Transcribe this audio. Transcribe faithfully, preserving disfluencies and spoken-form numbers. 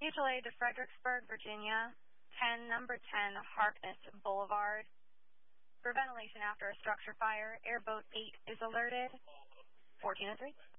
Mutual aid to Fredericksburg, Virginia, ten, number ten, Harkness Boulevard. For ventilation after a structure fire, Airboat eight is alerted. fourteen oh three.